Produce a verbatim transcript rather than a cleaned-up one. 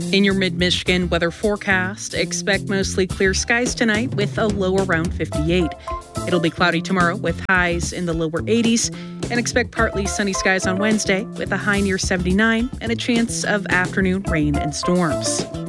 In your mid-Michigan weather forecast, expect mostly clear skies tonight with a low around fifty-eight. It'll be cloudy tomorrow with highs in the lower eighties, and expect partly sunny skies on Wednesday with a high near seventy-nine and a chance of afternoon rain and storms.